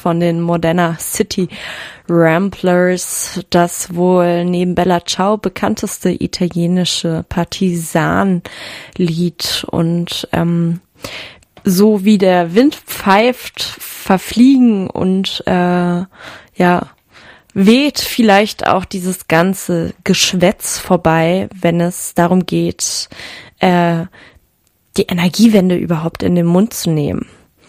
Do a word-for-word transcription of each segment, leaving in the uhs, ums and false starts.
von den Modena City Ramblers, das wohl neben Bella Ciao bekannteste italienische Partisanlied. Und ähm, so wie der Wind pfeift, verfliegen und äh, ja weht vielleicht auch dieses ganze Geschwätz vorbei, wenn es darum geht, äh, die Energiewende überhaupt in den Mund zu nehmen.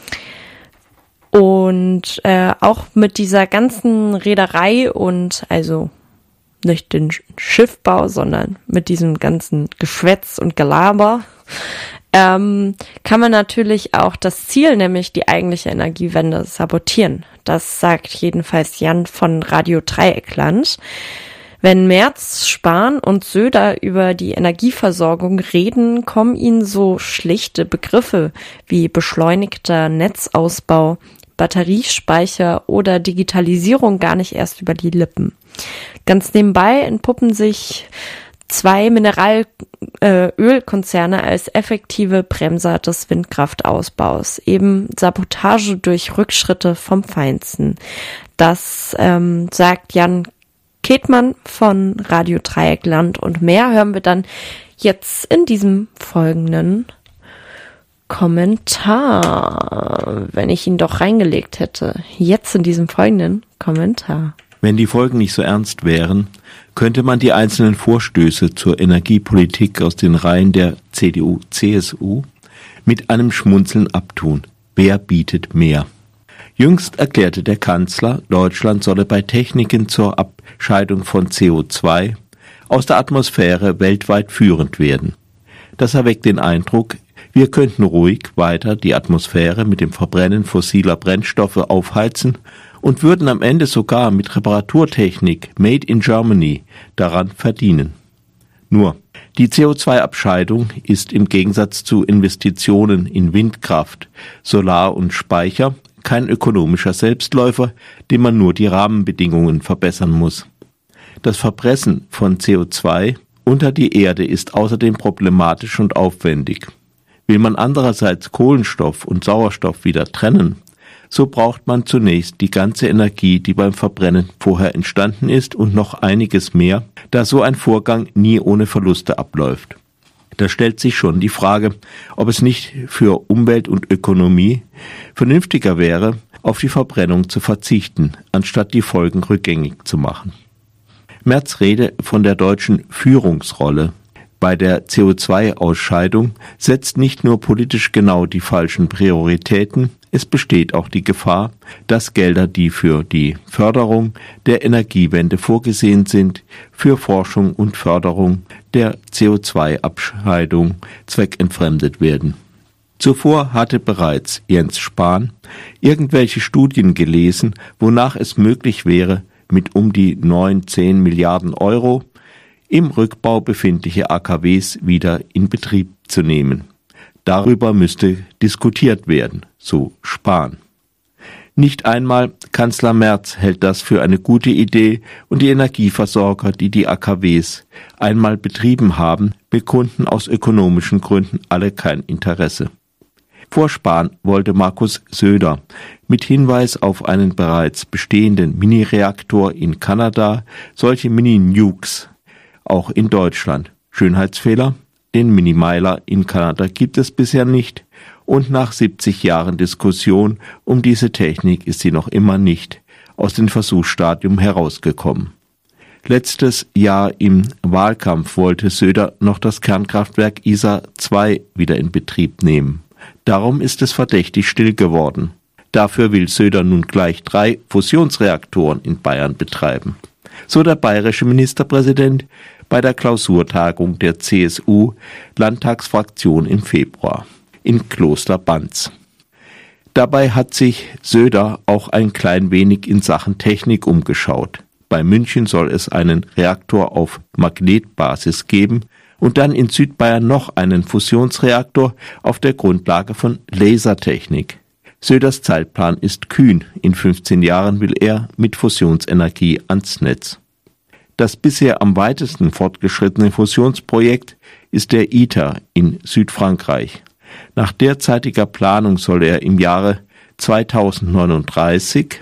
Und äh, auch mit dieser ganzen Reederei und also nicht den Schiffbau, sondern mit diesem ganzen Geschwätz und Gelaber ähm, kann man natürlich auch das Ziel, nämlich die eigentliche Energiewende, sabotieren. Das sagt jedenfalls Jan von Radio Dreieckland. Wenn Merz, Spahn und Söder über die Energieversorgung reden, kommen ihnen so schlichte Begriffe wie beschleunigter Netzausbau, Batteriespeicher oder Digitalisierung gar nicht erst über die Lippen. Ganz nebenbei entpuppen sich zwei Mineralölkonzerne als effektive Bremser des Windkraftausbaus. Eben Sabotage durch Rückschritte vom Feinsten. Das ähm, sagt Jan Ketmann von Radio Dreieckland, und mehr hören wir dann jetzt in diesem folgenden Kommentar, wenn ich ihn doch reingelegt hätte. Jetzt in diesem folgenden Kommentar. Wenn die Folgen nicht so ernst wären, könnte man die einzelnen Vorstöße zur Energiepolitik aus den Reihen der C D U C S U mit einem Schmunzeln abtun. Wer bietet mehr? Jüngst erklärte der Kanzler, Deutschland solle bei Techniken zur Abscheidung von C O zwei aus der Atmosphäre weltweit führend werden. Das erweckt den Eindruck, wir könnten ruhig weiter die Atmosphäre mit dem Verbrennen fossiler Brennstoffe aufheizen und würden am Ende sogar mit Reparaturtechnik Made in Germany daran verdienen. Nur, die C O zwei Abscheidung ist im Gegensatz zu Investitionen in Windkraft, Solar und Speicher kein ökonomischer Selbstläufer, dem man nur die Rahmenbedingungen verbessern muss. Das Verpressen von C O zwei unter die Erde ist außerdem problematisch und aufwendig. Will man andererseits Kohlenstoff und Sauerstoff wieder trennen, so braucht man zunächst die ganze Energie, die beim Verbrennen vorher entstanden ist, und noch einiges mehr, da so ein Vorgang nie ohne Verluste abläuft. Da stellt sich schon die Frage, ob es nicht für Umwelt und Ökonomie vernünftiger wäre, auf die Verbrennung zu verzichten, anstatt die Folgen rückgängig zu machen. Merz' Rede von der deutschen Führungsrolle bei der C O zwei Ausscheidung setzt nicht nur politisch genau die falschen Prioritäten, es besteht auch die Gefahr, dass Gelder, die für die Förderung der Energiewende vorgesehen sind, für Forschung und Förderung der C O zwei Abscheidung zweckentfremdet werden. Zuvor hatte bereits Jens Spahn irgendwelche Studien gelesen, wonach es möglich wäre, mit um die neun, zehn Milliarden Euro im Rückbau befindliche A K Ws wieder in Betrieb zu nehmen. Darüber müsste diskutiert werden, so Spahn. Nicht einmal Kanzler Merz hält das für eine gute Idee, und die Energieversorger, die die A K Ws einmal betrieben haben, bekunden aus ökonomischen Gründen alle kein Interesse. Vor Spahn wollte Markus Söder mit Hinweis auf einen bereits bestehenden Mini-Reaktor in Kanada solche Mini-Nukes auch in Deutschland. Schönheitsfehler? Den Mini-Meiler in Kanada gibt es bisher nicht, und nach siebzig Jahren Diskussion um diese Technik ist sie noch immer nicht aus dem Versuchsstadium herausgekommen. Letztes Jahr im Wahlkampf wollte Söder noch das Kernkraftwerk Isar zwei wieder in Betrieb nehmen. Darum ist es verdächtig still geworden. Dafür will Söder nun gleich drei Fusionsreaktoren in Bayern betreiben. So der bayerische Ministerpräsident bei der Klausurtagung der C S U-Landtagsfraktion im Februar in Kloster Banz. Dabei hat sich Söder auch ein klein wenig in Sachen Technik umgeschaut. Bei München soll es einen Reaktor auf Magnetbasis geben und dann in Südbayern noch einen Fusionsreaktor auf der Grundlage von Lasertechnik. Söders Zeitplan ist kühn. In fünfzehn Jahren will er mit Fusionsenergie ans Netz. Das bisher am weitesten fortgeschrittene Fusionsprojekt ist der ITER in Südfrankreich. Nach derzeitiger Planung soll er im Jahre zweitausendneununddreißig